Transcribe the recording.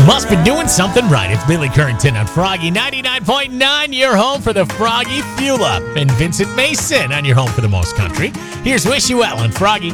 Must be doing something right. It's Billy Currington on Froggy 99.9, your home for the Froggy Fuel Up. And Vincent Mason on your home for the most country. Here's Wish You Well on Froggy